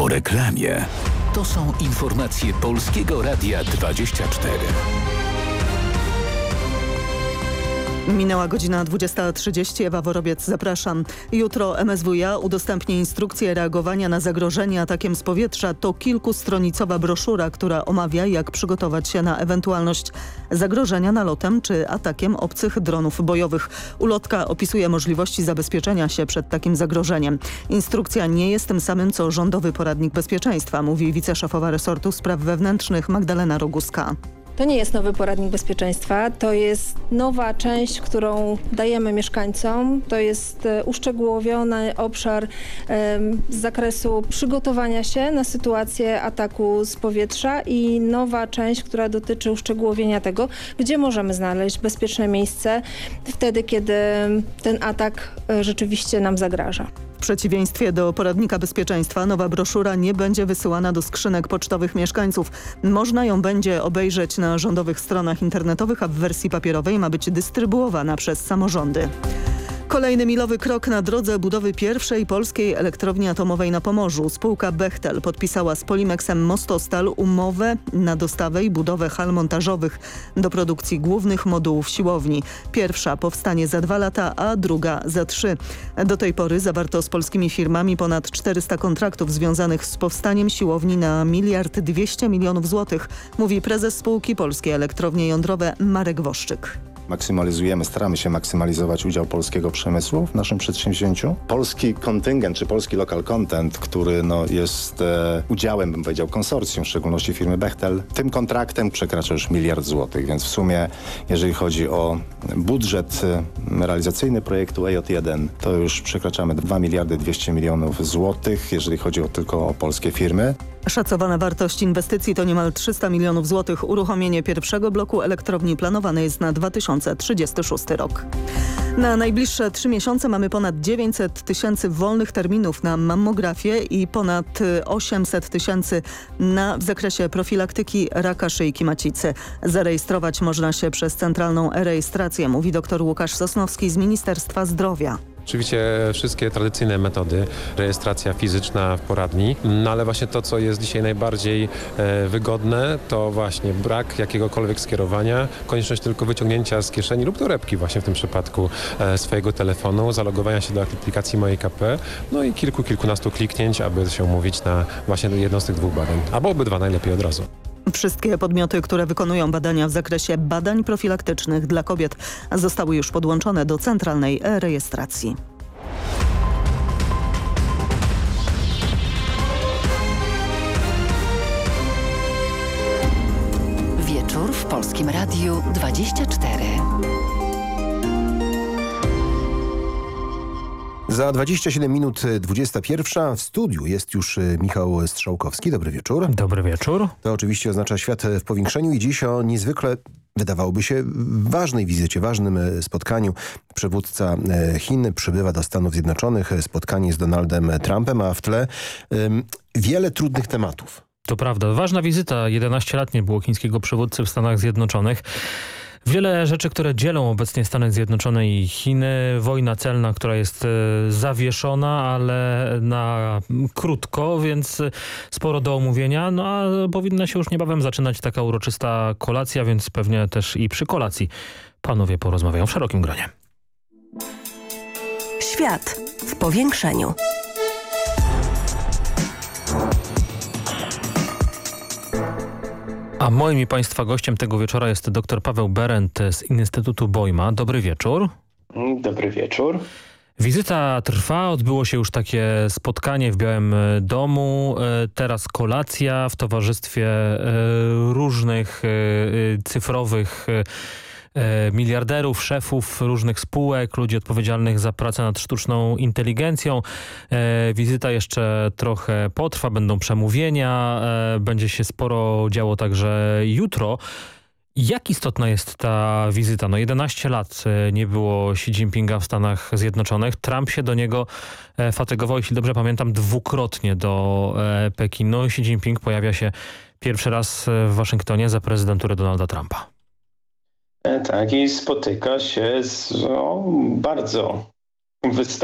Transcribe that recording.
Po reklamie. To są informacje Polskiego Radia 24. Minęła godzina 20:30. Ewa Worobiec, zapraszam. Jutro MSWiA udostępni instrukcję reagowania na zagrożenie atakiem z powietrza. To kilkustronicowa broszura, która omawia, jak przygotować się na ewentualność zagrożenia nalotem czy atakiem obcych dronów bojowych. Ulotka opisuje możliwości zabezpieczenia się przed takim zagrożeniem. Instrukcja nie jest tym samym, co rządowy poradnik bezpieczeństwa, mówi wiceszefowa resortu spraw wewnętrznych Magdalena Roguska. To nie jest nowy poradnik bezpieczeństwa, to jest nowa część, którą dajemy mieszkańcom. To jest uszczegółowiony obszar z zakresu przygotowania się na sytuację ataku z powietrza i nowa część, która dotyczy uszczegółowienia tego, gdzie możemy znaleźć bezpieczne miejsce wtedy, kiedy ten atak rzeczywiście nam zagraża. W przeciwieństwie do poradnika bezpieczeństwa nowa broszura nie będzie wysyłana do skrzynek pocztowych mieszkańców. Można ją będzie obejrzeć na rządowych stronach internetowych, a w wersji papierowej ma być dystrybuowana przez samorządy. Kolejny milowy krok na drodze budowy pierwszej polskiej elektrowni atomowej na Pomorzu. Spółka Bechtel podpisała z Polimexem Mostostal umowę na dostawę i budowę hal montażowych do produkcji głównych modułów siłowni. Pierwsza powstanie za 2 lata, a druga za 3. Do tej pory zawarto z polskimi firmami ponad 400 kontraktów związanych z powstaniem siłowni na 1,2 miliarda złotych, mówi prezes spółki Polskie Elektrownie Jądrowe Marek Woszczyk. Staramy się maksymalizować udział polskiego przemysłu w naszym przedsięwzięciu. Polski kontyngent, czy polski local content, który jest udziałem, bym powiedział, konsorcjum, w szczególności firmy Bechtel, tym kontraktem przekracza już 1 miliard złotych, więc w sumie, jeżeli chodzi o budżet realizacyjny projektu EJ1, to już przekraczamy 2 miliardy 200 milionów złotych, jeżeli chodzi tylko o polskie firmy. Szacowana wartość inwestycji to niemal 300 milionów złotych. Uruchomienie pierwszego bloku elektrowni planowane jest na 2036 rok. Na najbliższe 3 miesiące mamy ponad 900 tysięcy wolnych terminów na mammografię i ponad 800 tysięcy w zakresie profilaktyki raka szyjki macicy. Zarejestrować można się przez centralną e-rejestrację, mówi dr Łukasz Sosnowski z Ministerstwa Zdrowia. Oczywiście wszystkie tradycyjne metody, rejestracja fizyczna w poradni, ale właśnie to, co jest dzisiaj najbardziej wygodne, to właśnie brak jakiegokolwiek skierowania, konieczność tylko wyciągnięcia z kieszeni lub torebki właśnie w tym przypadku swojego telefonu, zalogowania się do aplikacji Moje KP, no i kilkunastu kliknięć, aby się umówić na właśnie jedno z tych 2 badań, albo obydwa najlepiej od razu. Wszystkie podmioty, które wykonują badania w zakresie badań profilaktycznych dla kobiet, zostały już podłączone do centralnej e-rejestracji. Wieczór w Polskim Radiu 24. Za 27 minut 21. W studiu jest już Michał Strzałkowski. Dobry wieczór. Dobry wieczór. To oczywiście oznacza świat w powiększeniu i dziś o niezwykle, wydawałoby się, ważnej wizycie, ważnym spotkaniu. Przywódca Chin przybywa do Stanów Zjednoczonych. Spotkanie z Donaldem Trumpem, a w tle wiele trudnych tematów. To prawda. Ważna wizyta. 11 lat nie było chińskiego przywódcy w Stanach Zjednoczonych. Wiele rzeczy, które dzielą obecnie Stany Zjednoczone i Chiny. Wojna celna, która jest zawieszona, ale na krótko, więc sporo do omówienia. No a powinna się już niebawem zaczynać taka uroczysta kolacja, więc pewnie też i przy kolacji panowie porozmawiają w szerokim gronie. Świat w powiększeniu. A moim i państwa gościem tego wieczora jest dr Paweł Berent z Instytutu Bojma. Dobry wieczór. Dobry wieczór. Wizyta trwa, odbyło się już takie spotkanie w Białym Domu, teraz kolacja w towarzystwie różnych cyfrowych miliarderów, szefów różnych spółek, ludzi odpowiedzialnych za pracę nad sztuczną inteligencją. Wizyta jeszcze trochę potrwa, będą przemówienia, będzie się sporo działo także jutro. Jak istotna jest ta wizyta? 11 lat nie było Xi Jinpinga w Stanach Zjednoczonych. Trump się do niego fatygował, jeśli dobrze pamiętam, 2-krotnie do Pekinu. Xi Jinping pojawia się pierwszy raz w Waszyngtonie za prezydenturę Donalda Trumpa. Tak, i spotyka się z bardzo